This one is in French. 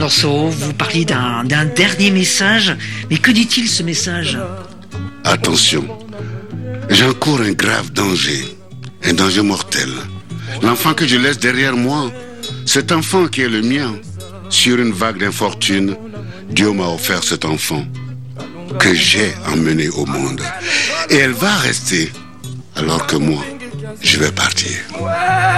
Alors Soro, vous parliez d'un dernier message, mais que dit-il ce message? Attention, j'encours un grave danger, un danger mortel. L'enfant que je laisse derrière moi, cet enfant qui est le mien, sur une vague d'infortune, Dieu m'a offert cet enfant que j'ai emmené au monde. Et elle va rester, alors que moi, je vais partir.